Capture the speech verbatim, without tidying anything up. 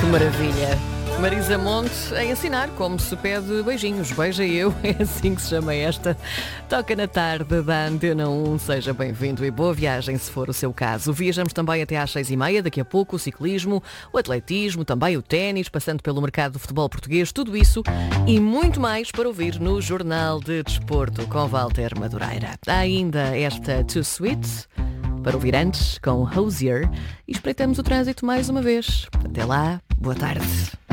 Maravilha. Marisa Monte a ensinar como se pede beijinhos. Beija eu, é assim que se chama esta. Toca na tarde da Antena um. Seja bem-vindo e boa viagem, se for o seu caso. Viajamos também até às seis e meia. Daqui a pouco o ciclismo, o atletismo, também o ténis, passando pelo mercado do futebol português. Tudo isso e muito mais para ouvir no Jornal de Desporto com Walter Madureira. Há ainda esta Too Sweet para ouvir antes com Hozier e espreitamos o trânsito mais uma vez. Até lá, boa tarde.